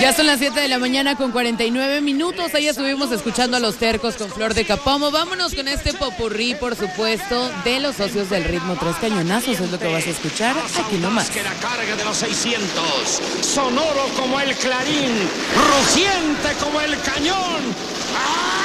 Ya son las 7 de la mañana con 49 minutos. Ahí estuvimos escuchando a Los Tercos con Flor de Capomo. Vámonos con este popurrí, por supuesto, de los socios del ritmo. 3 cañonazos es lo que vas a escuchar aquí nomás. Que la carga de los 600, sonoro como el clarín, rugiente como el cañón. ¡Ah!